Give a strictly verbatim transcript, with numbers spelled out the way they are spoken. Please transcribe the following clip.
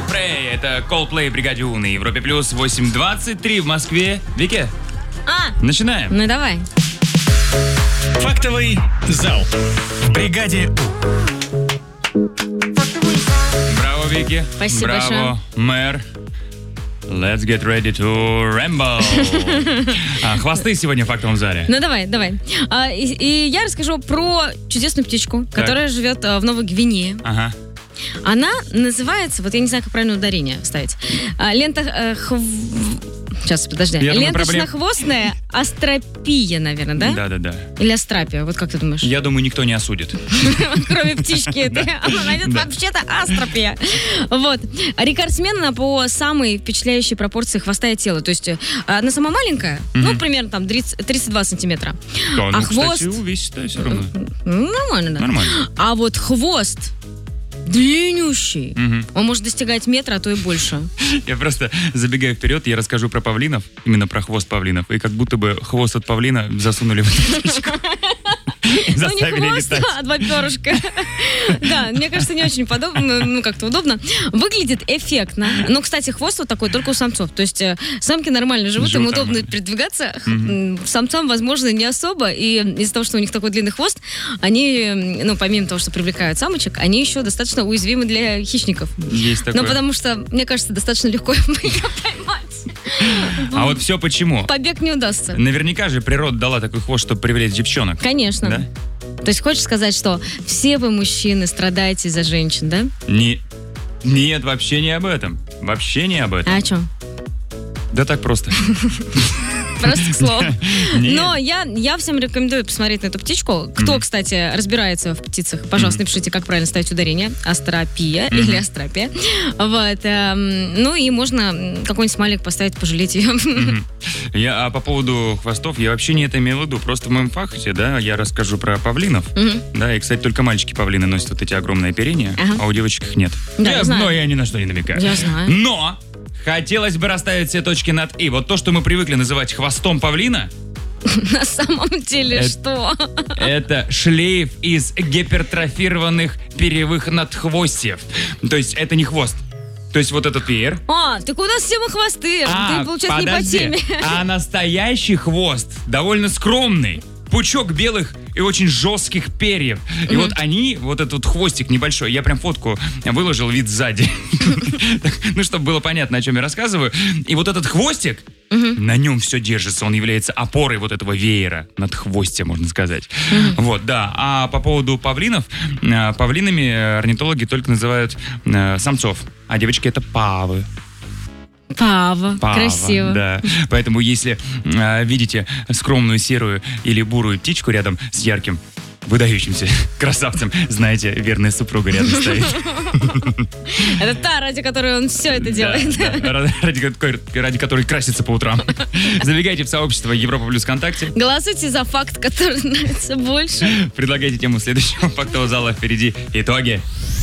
Prey. Это Coldplay, Бригаде У на Европе Плюс. восемь двадцать три в Москве. Вики, А, начинаем. ну давай. Фактовый зал. В Бригаде У. Браво, Вики. Спасибо Браво, большое. мэр. Let's get ready to ramble. а, хвосты сегодня в фактовом зале. Ну давай, давай. А, и, и я расскажу про чудесную птичку, Так. которая живет а, в Новой Гвинее. Ага. Она называется, вот я не знаю, как правильно ударение ставить. А, лента э, хв... Сейчас, подожди. Я думаю, Ленточно-хвостная астропия, наверное, да? Да-да-да. Или астрапия, вот как ты думаешь? Я думаю, никто не осудит. Кроме птички. Она найдет Да. вообще-то астропия. Вот. Рекордсмен по самой впечатляющей пропорции хвоста и тела. То есть э, она сама маленькая, ну, примерно там тридцать, тридцать два сантиметра. Да, ну, А хвост... кстати, увесистая все равно. Ну, нормально, да. Нормально. А вот хвост длиннющий. Мгм. Он может достигать метра, а то и больше. Я просто забегаю вперед, я расскажу про павлинов, именно про хвост павлинов, и как будто бы хвост от павлина засунули в эту птичку. И Ну, не заставили хвост, летать. а два перышка. Да, мне кажется, не очень подобно, ну, как-то удобно. Выглядит эффектно. Но, кстати, хвост вот такой только у самцов. То есть э, самки нормально живут, им Живут удобно нормально. передвигаться. М, Самцам, возможно, не особо. И из-за того, что у них такой длинный хвост, они, м, ну, помимо того, что привлекают самочек, они еще достаточно уязвимы для хищников. Есть такое. Ну, потому что, мне кажется, достаточно легко ее поймать. А вот все почему? Побег не удастся. Наверняка же природа дала такой хвост, чтобы привлечь девчонок. Конечно. Да? То есть хочешь сказать, что все вы, мужчины, страдаете из-за женщин, да? Не... Нет, вообще не об этом. Вообще не об этом. А о чем? Да так просто. Просто к слову. Нет. Но я, я всем рекомендую посмотреть на эту птичку. Кто, Мгм. кстати, разбирается в птицах, пожалуйста, напишите, как правильно ставить ударение. Астропия или астрапия. Вот. эм, Ну и можно м, какой-нибудь смайлик поставить, пожалеть ее. Мгм. Я, а по поводу хвостов, я вообще не это имел в виду. Просто в моем факте, да, я расскажу про павлинов. Мгм. Да, и, кстати, только мальчики-павлины носят вот эти огромные оперения, Ага. а у девочек их нет. Да, я знаю. Но я ни на что не намекаю. Я знаю. Но хотелось бы расставить все точки над «и». Вот то, что мы привыкли называть хвостом павлина, На самом деле, Это- что? это шлейф из гипертрофированных перьевых надхвостьев. То есть это не хвост. То есть вот этот веер. А, так у нас все мы хвосты. А, Ты, получается, не по подожди. теме. А настоящий хвост довольно скромный. Пучок белых и очень жестких перьев. И вот они, вот этот вот хвостик небольшой, я прям фотку выложил, вид сзади. Ну, чтобы было понятно, о чем я рассказываю. И вот этот хвостик, на нем все держится. Он является опорой вот этого веера над хвостя, можно сказать. Вот, да. А по поводу павлинов, э, павлинами орнитологи только называют э, самцов, а девочки это павы. Пава. Пава, Красиво. Да. Поэтому если э, видите скромную серую или бурую птичку рядом с ярким, выдающимся красавцем, знаете, верная супруга рядом стоит. Это та, ради которой он все это делает. Да, да, ради, ради какой- ради которой красится по утрам. Забегайте в сообщество Европа Плюс ВКонтакте. Голосуйте за факт, который нравится больше. Предлагайте тему следующего фактового зала. Впереди итоги.